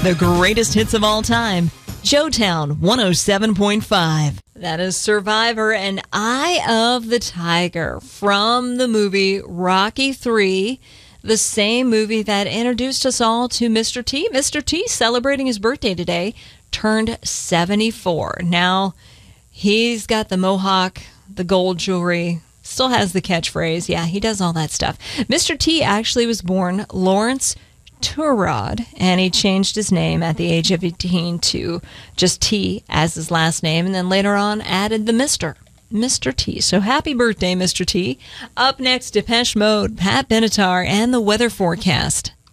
The greatest hits of all time. Showtown 107.5. That is Survivor and Eye of the Tiger from the movie Rocky III, the same movie that introduced us all to Mr. T. Mr. T, celebrating his birthday today, turned 74. Now, he's got the mohawk, the gold jewelry, still has the catchphrase. Yeah, he does all that stuff. Mr. T actually was born Lawrence Turod, and he changed his name at the age of 18 to just T as his last name, and then later on added the Mr. T. So happy birthday, Mr. T. Up next, Depeche Mode, Pat Benatar, and the weather forecast.